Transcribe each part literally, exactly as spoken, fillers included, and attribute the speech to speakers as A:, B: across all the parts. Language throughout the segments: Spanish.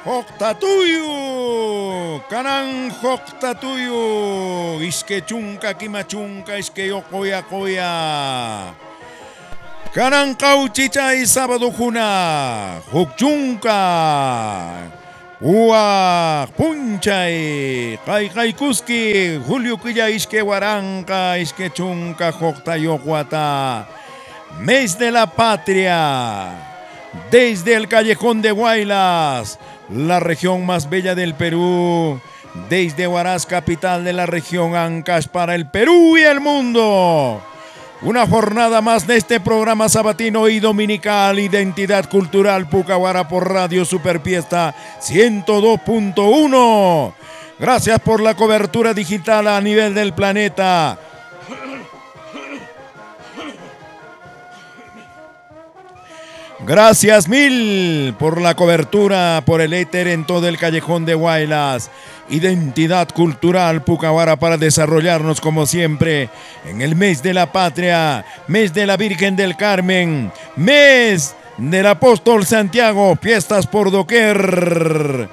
A: Hoktatuyu, kanan hoktatuyu, iske chunka kimachunka, iske yokoya koya. Kanan kauchichay sábado juna, hukchunka, uak punchay, kay kay kuski, Julio kuya iske waranka, iske chunka hoktayokwata. Mes de la Patria, desde el Callejón de Huaylas, la región más bella del Perú, desde Huaraz, capital de la región Ancash, para el Perú y el mundo. Una jornada más de este programa sabatino y dominical, Identidad Cultural Pucahuara por Radio Superfiesta ciento dos punto uno. Gracias por la cobertura digital a nivel del planeta. Gracias mil por la cobertura por el éter en todo el Callejón de Huaylas. Identidad Cultural Pucahuara para desarrollarnos como siempre en el mes de la Patria, mes de la Virgen del Carmen, mes del Apóstol Santiago, fiestas por doquier.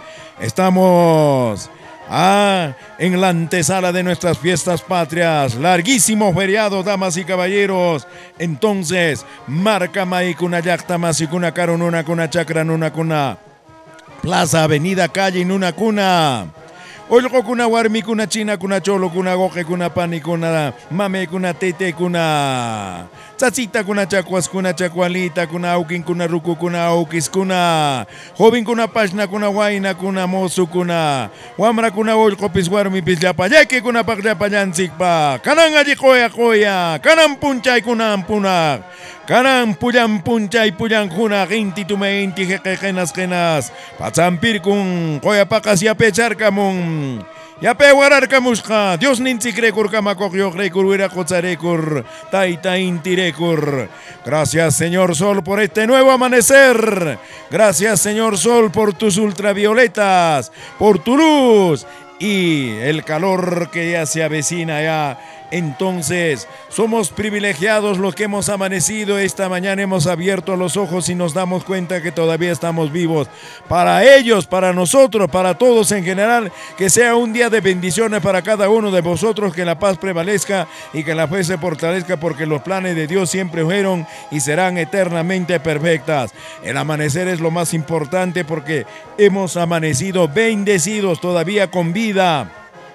A: Estamos Ah, en la antesala de nuestras fiestas patrias, larguísimo feriado, damas y caballeros. Entonces, marca maicuna yacta masicuna carununa cuna chacra nuna cuna, plaza, avenida, calle nuna cuna. Oilgo kuna warmi kuna china kuna cholo kuna goje kuna pani kuna mame kuna tete kuna tzatzita kuna chacuas kuna chacualita kuna aukin kuna ruku kuna aukis kuna joven kuna pashna kuna waina kuna mozu kuna wamra kuna oilgo pis warmi pis yapayeke kuna pakyapayansikpa kanan allí koya koya kanan punchay kuna ampuna kanan puyan punchay puyan kuna ginti tume inti jeque genas genas patzampir kun koya pakas yapechar kamun Yape wararkamushka, Dios ninti krekur kamakokyo krekur huirakozarekur, taita intirekur. Gracias, Señor Sol, por este nuevo amanecer. Gracias, Señor Sol, por tus ultravioletas, por tu luz y el calor que ya se avecina ya. Entonces, somos privilegiados los que hemos amanecido esta mañana, hemos abierto los ojos y nos damos cuenta que todavía estamos vivos. Para ellos, para nosotros, para todos en general, que sea un día de bendiciones para cada uno de vosotros, que la paz prevalezca y que la fe se fortalezca, porque los planes de Dios siempre fueron y serán eternamente perfectas. El amanecer es lo más importante porque hemos amanecido bendecidos, todavía con vida,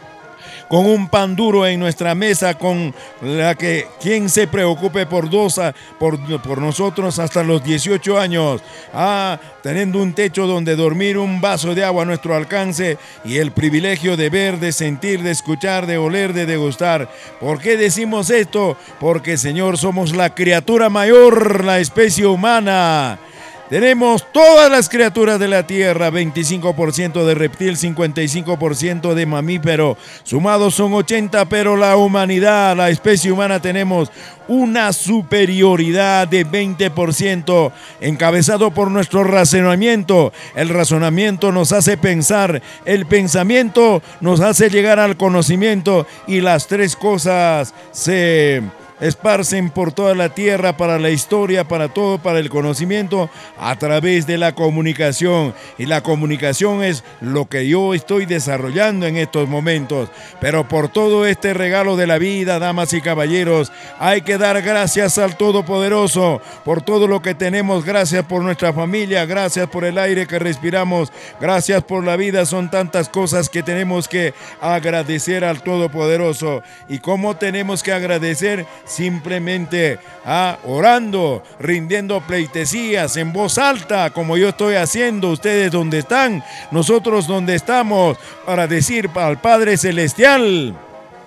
A: con un pan duro en nuestra mesa, con la que quien se preocupe por dos, por, por nosotros hasta los dieciocho años, ah, teniendo un techo donde dormir, un vaso de agua a nuestro alcance y el privilegio de ver, de sentir, de escuchar, de oler, de degustar. ¿Por qué decimos esto? Porque, Señor, somos la criatura mayor, la especie humana. Tenemos todas las criaturas de la tierra, veinticinco por ciento de reptil, cincuenta y cinco por ciento de mamífero, sumados son ochenta, pero la humanidad, la especie humana, tenemos una superioridad de veinte por ciento, encabezado por nuestro razonamiento. El razonamiento nos hace pensar, el pensamiento nos hace llegar al conocimiento y las tres cosas se esparcen por toda la tierra, para la historia, para todo, para el conocimiento, a través de la comunicación. Y la comunicación es lo que yo estoy desarrollando en estos momentos. Pero por todo este regalo de la vida, damas y caballeros, hay que dar gracias al Todopoderoso por todo lo que tenemos. Gracias por nuestra familia, gracias por el aire que respiramos, gracias por la vida. Son tantas cosas que tenemos que agradecer al Todopoderoso. ¿Y cómo tenemos que agradecer? Simplemente ah, orando, rindiendo pleitesías en voz alta, como yo estoy haciendo, ustedes donde están, nosotros donde estamos, para decir al Padre Celestial: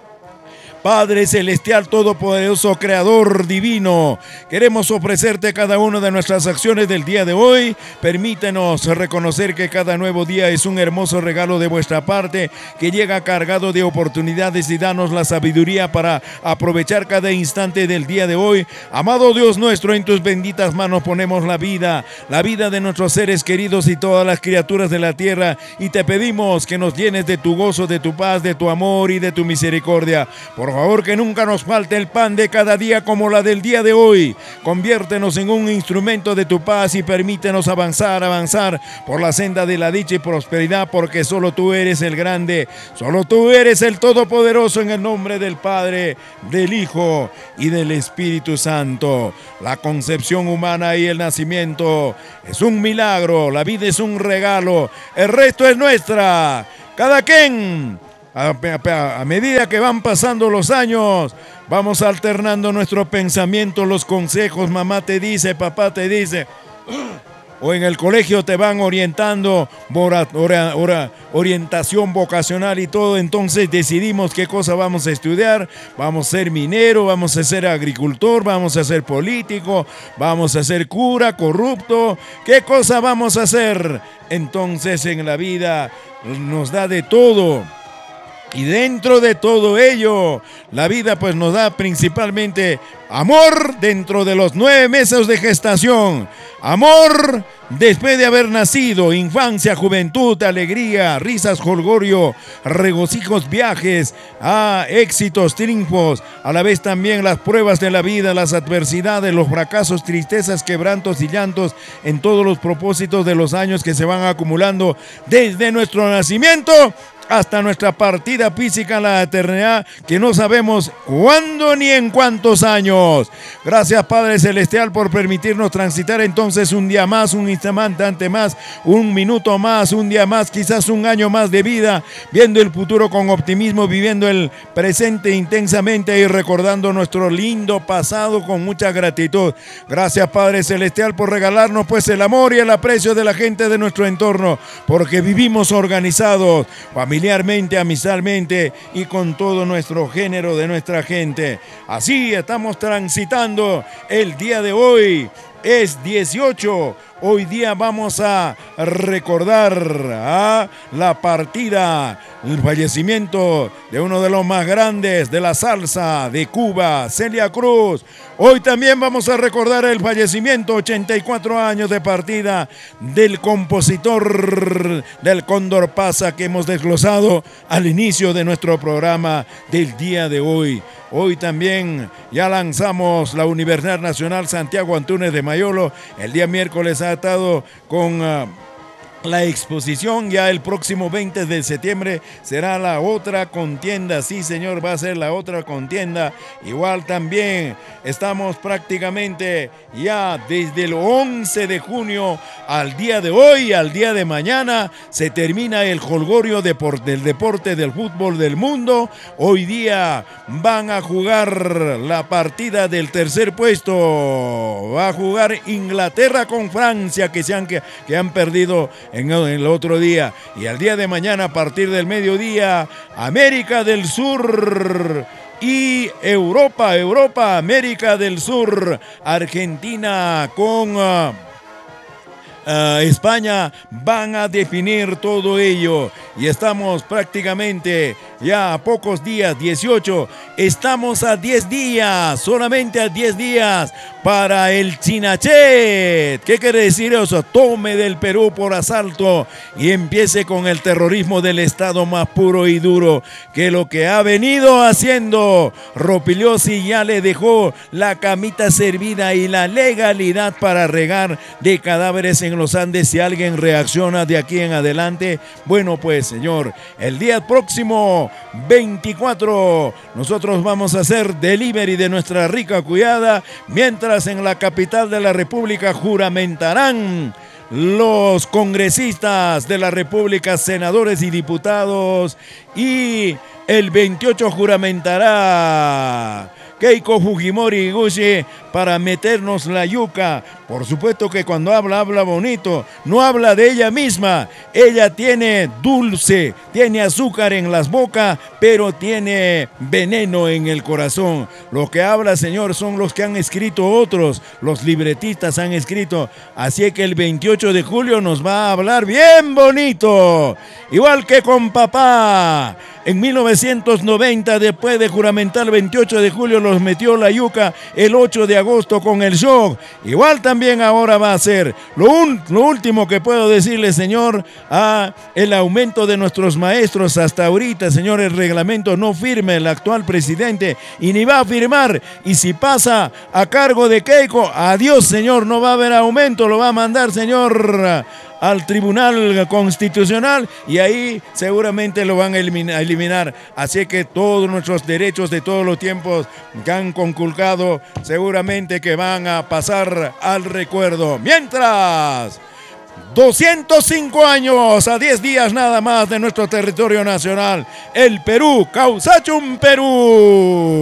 A: Padre Celestial, Todopoderoso, Creador Divino, queremos ofrecerte cada una de nuestras acciones del día de hoy. Permítenos reconocer que cada nuevo día es un hermoso regalo de vuestra parte, que llega cargado de oportunidades, y danos la sabiduría para aprovechar cada instante del día de hoy. Amado Dios nuestro, en tus benditas manos ponemos la vida, la vida de nuestros seres queridos y todas las criaturas de la tierra, y te pedimos que nos llenes de tu gozo, de tu paz, de tu amor y de tu misericordia. Por Por favor, que nunca nos falte el pan de cada día como la del día de hoy. Conviértenos en un instrumento de tu paz y permítenos avanzar, avanzar por la senda de la dicha y prosperidad, porque solo tú eres el grande, solo tú eres el todopoderoso, en el nombre del Padre, del Hijo y del Espíritu Santo. La concepción humana y el nacimiento es un milagro, la vida es un regalo, el resto es nuestra. Cada quien, a, a, a medida que van pasando los años, vamos alternando nuestro pensamiento, los consejos, mamá te dice, papá te dice, o en el colegio te van orientando, ora, ora, ora, orientación vocacional y todo. Entonces decidimos qué cosa vamos a estudiar. Vamos a ser minero, vamos a ser agricultor, vamos a ser político, vamos a ser cura, corrupto. ¿Qué cosa vamos a hacer? Entonces en la vida nos da de todo. Y dentro de todo ello, la vida pues nos da principalmente amor dentro de los nueve meses de gestación. Amor después de haber nacido, infancia, juventud, alegría, risas, jolgorio, regocijos, viajes, ah, éxitos, triunfos, a la vez también las pruebas de la vida, las adversidades, los fracasos, tristezas, quebrantos y llantos en todos los propósitos de los años que se van acumulando desde nuestro nacimiento hasta nuestra partida física en la eternidad, que no sabemos cuándo ni en cuántos años. Gracias, Padre Celestial, por permitirnos transitar entonces un día más, un instante más, un minuto más, un día más, quizás un año más de vida, viendo el futuro con optimismo, viviendo el presente intensamente y recordando nuestro lindo pasado con mucha gratitud. Gracias, Padre Celestial, por regalarnos pues el amor y el aprecio de la gente de nuestro entorno, porque vivimos organizados, familiares, familiarmente, amistadmente y con todo nuestro género de nuestra gente. Así estamos transitando el día de hoy. Es dieciocho. Hoy día vamos a recordar a la partida, el fallecimiento de uno de los más grandes de la salsa de Cuba, Celia Cruz. Hoy también vamos a recordar el fallecimiento, ochenta y cuatro años de partida, del compositor del Cóndor Pasa, que hemos desglosado al inicio de nuestro programa del día de hoy. Hoy también ya lanzamos la Universidad Nacional Santiago Antúnez de Mayolo. El día miércoles ha estado con uh, la exposición. Ya el próximo veinte de septiembre será la otra contienda. Sí, señor, va a ser la otra contienda. Igual también estamos prácticamente ya desde el once de junio al día de hoy, al día de mañana, se termina el jolgorio depor- del deporte del fútbol del mundo. Hoy día van a jugar la partida del tercer puesto. Va a jugar Inglaterra con Francia, que, se han, que, que han perdido en el otro día. Y al día de mañana, a partir del mediodía, América del Sur y Europa, Europa, América del Sur, Argentina con uh, uh, España van a definir todo ello. Y estamos prácticamente ya a pocos días, dieciocho, estamos a diez días, solamente a diez días para el Chinachet. ¿Qué quiere decir eso? Tome del Perú por asalto y empiece con el terrorismo del Estado más puro y duro, que lo que ha venido haciendo Ropigliosi ya le dejó la camita servida y la legalidad para regar de cadáveres en los Andes. Si alguien reacciona de aquí en adelante, bueno, pues señor, el día próximo veinticuatro nosotros vamos a hacer delivery de nuestra rica cuyada, mientras en la capital de la República juramentarán los congresistas de la República, senadores y diputados, y el veintiocho juramentará Keiko Fujimori Iguchi para meternos la yuca. Por supuesto que cuando habla, habla bonito, no habla de ella misma. Ella tiene dulce, tiene azúcar en las bocas, pero tiene veneno en el corazón. Lo que habla, señor, son los que han escrito otros, los libretistas han escrito. Así que el veintiocho de julio nos va a hablar bien bonito, igual que con papá. En mil novecientos noventa, después de juramentar el veintiocho de julio, los metió la yuca el ocho de agosto con el shock. Igual también ahora va a ser. Lo, un, lo último que puedo decirle, señor, a el aumento de nuestros maestros hasta ahorita, señor, el reglamento no firme el actual presidente y ni va a firmar. Y si pasa a cargo de Keiko, adiós, señor, no va a haber aumento, lo va a mandar, señor, al Tribunal Constitucional y ahí seguramente lo van a eliminar. Así que todos nuestros derechos de todos los tiempos que han conculcado seguramente que van a pasar al recuerdo. Mientras, doscientos cinco años a diez días nada más de nuestro territorio nacional, el Perú, Causachum Perú.